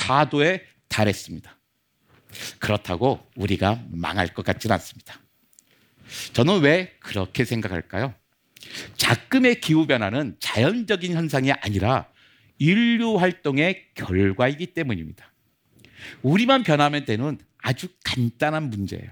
4도에 달했습니다. 그렇다고 우리가 망할 것 같지는 않습니다. 저는 왜 그렇게 생각할까요? 작금의 기후변화는 자연적인 현상이 아니라 인류 활동의 결과이기 때문입니다. 우리만 변하면 되는 아주 간단한 문제예요.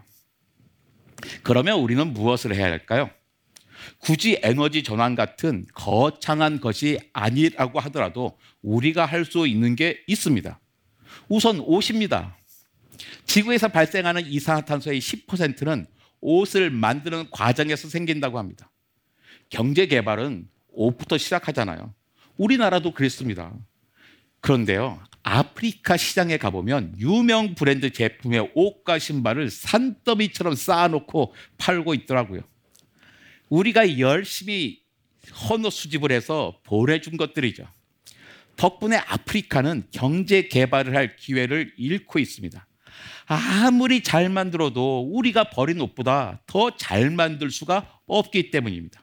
그러면 우리는 무엇을 해야 할까요? 굳이 에너지 전환 같은 거창한 것이 아니라고 하더라도 우리가 할 수 있는 게 있습니다. 우선 옷입니다. 지구에서 발생하는 이산화탄소의 10%는 옷을 만드는 과정에서 생긴다고 합니다. 경제 개발은 옷부터 시작하잖아요. 우리나라도 그랬습니다. 그런데요, 아프리카 시장에 가보면 유명 브랜드 제품의 옷과 신발을 산더미처럼 쌓아놓고 팔고 있더라고요. 우리가 열심히 헌옷 수집을 해서 보내준 것들이죠. 덕분에 아프리카는 경제 개발을 할 기회를 잃고 있습니다. 아무리 잘 만들어도 우리가 버린 옷보다 더 잘 만들 수가 없기 때문입니다.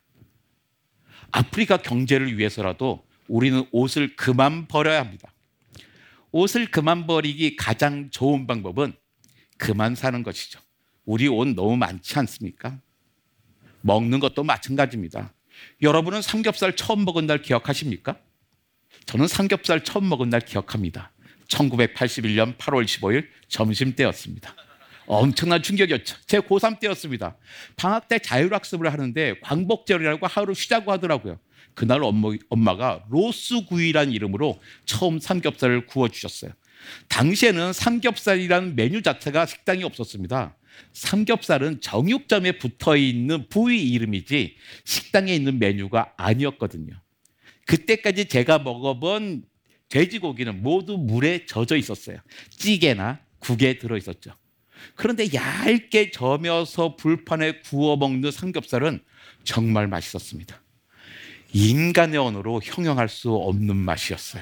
아프리카 경제를 위해서라도 우리는 옷을 그만 버려야 합니다. 옷을 그만 버리기 가장 좋은 방법은 그만 사는 것이죠. 우리 옷 너무 많지 않습니까? 먹는 것도 마찬가지입니다. 여러분은 삼겹살 처음 먹은 날 기억하십니까? 저는 삼겹살 처음 먹은 날 기억합니다. 1981년 8월 15일 점심때였습니다. 엄청난 충격이었죠. 제 고3 때였습니다. 방학 때 자율학습을 하는데 광복절이라고 하루 쉬자고 하더라고요. 그날 엄마가 로스구이라는 이름으로 처음 삼겹살을 구워주셨어요. 당시에는 삼겹살이라는 메뉴 자체가 식당이 없었습니다. 삼겹살은 정육점에 붙어있는 부위 이름이지 식당에 있는 메뉴가 아니었거든요. 그때까지 제가 먹어본 돼지고기는 모두 물에 젖어 있었어요. 찌개나 국에 들어있었죠. 그런데 얇게 저며서 불판에 구워 먹는 삼겹살은 정말 맛있었습니다. 인간의 언어로 형용할 수 없는 맛이었어요.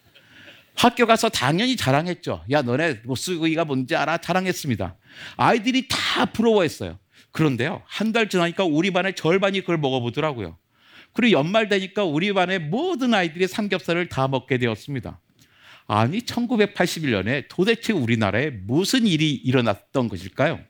학교 가서 당연히 자랑했죠. 야, 너네 로스구이가 뭔지 알아? 자랑했습니다. 아이들이 다 부러워했어요. 그런데요, 한 달 지나니까 우리 반의 절반이 그걸 먹어보더라고요. 그리고 연말 되니까 우리 반의 모든 아이들이 삼겹살을 다 먹게 되었습니다. 아니, 1981년에 도대체 우리나라에 무슨 일이 일어났던 것일까요?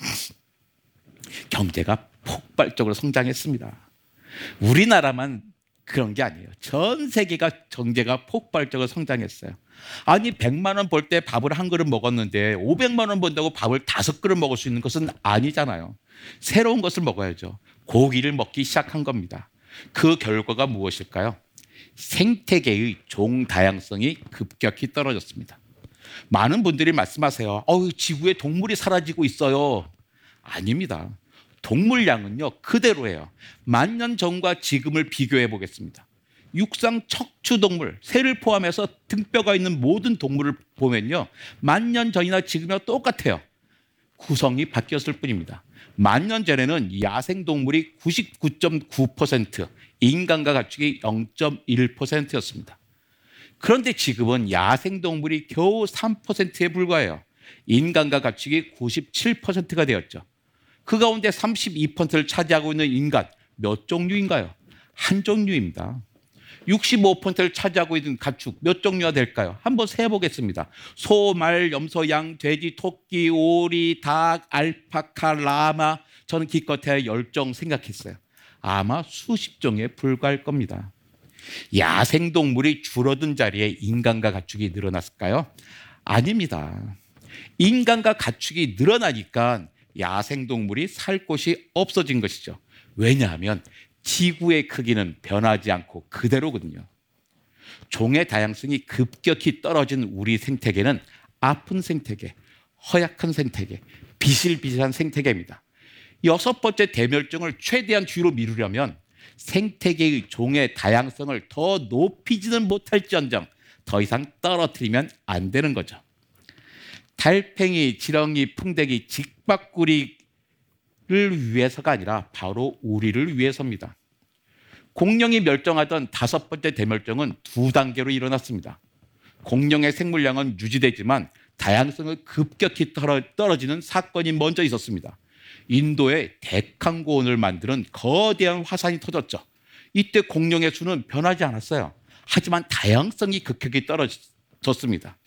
경제가 폭발적으로 성장했습니다. 우리나라만 그런 게 아니에요. 전 세계가 경제가 폭발적으로 성장했어요. 아니, 100만 원 벌 때 밥을 한 그릇 먹었는데 500만 원 번다고 밥을 5그릇 먹을 수 있는 것은 아니잖아요. 새로운 것을 먹어야죠. 고기를 먹기 시작한 겁니다. 그 결과가 무엇일까요? 생태계의 종다양성이 급격히 떨어졌습니다. 많은 분들이 말씀하세요. 지구에 동물이 사라지고 있어요. 아닙니다. 동물량은요, 그대로예요. 10,000년 전과 지금을 비교해 보겠습니다. 육상 척추동물, 새를 포함해서 등뼈가 있는 모든 동물을 보면요, 10,000년 전이나 지금이나 똑같아요. 구성이 바뀌었을 뿐입니다. 10,000년 전에는 야생동물이 99.9%, 인간과 가축이 0.1%였습니다. 그런데 지금은 야생동물이 겨우 3%에 불과해요. 인간과 가축이 97%가 되었죠. 그 가운데 32%를 차지하고 있는 인간, 몇 종류인가요? 한 종류입니다. 65%를 차지하고 있는 가축, 몇 종류가 될까요? 한번 세보겠습니다. 소, 말, 염소, 양, 돼지, 토끼, 오리, 닭, 알파카, 라마. 저는 기껏해야 10종 생각했어요. 아마 수십 종에 불과할 겁니다. 야생동물이 줄어든 자리에 인간과 가축이 늘어났을까요? 아닙니다. 인간과 가축이 늘어나니까 야생동물이 살 곳이 없어진 것이죠. 왜냐하면 지구의 크기는 변하지 않고 그대로거든요. 종의 다양성이 급격히 떨어진 우리 생태계는 아픈 생태계, 허약한 생태계, 비실비실한 생태계입니다. 6번째 대멸종을 최대한 뒤로 미루려면 생태계의 종의 다양성을 더 높이지는 못할지언정 더 이상 떨어뜨리면 안 되는 거죠. 달팽이, 지렁이, 풍뎅이, 직박구리를 위해서가 아니라 바로 우리를 위해서입니다. 공룡이 멸종하던 5번째 대멸종은 2단계로 일어났습니다. 공룡의 생물량은 유지되지만 다양성은 급격히 떨어지는 사건이 먼저 있었습니다. 인도에 데칸고원을 만드는 거대한 화산이 터졌죠. 이때 공룡의 수는 변하지 않았어요. 하지만 다양성이 급격히 떨어졌습니다.